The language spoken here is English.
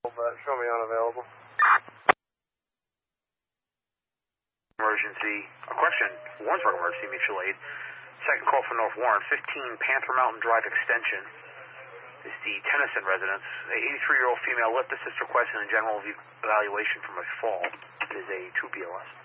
But show me unavailable. Emergency. Question. Warrensburg emergency mutual aid. Second call for North Warren. 15 Panther Mountain Drive extension. This is the Tennyson residence. A 83-year-old female left assist requesting a general evaluation from a fall. It is a 2 PLS.